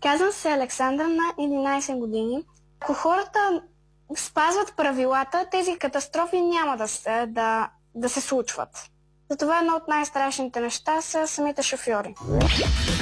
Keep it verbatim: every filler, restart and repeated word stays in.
Казвам се Александър, на единайсет години. Ако хората спазват правилата, тези катастрофи няма да се, да, да се случват. Затова едно от най-страшните неща са самите шофьори.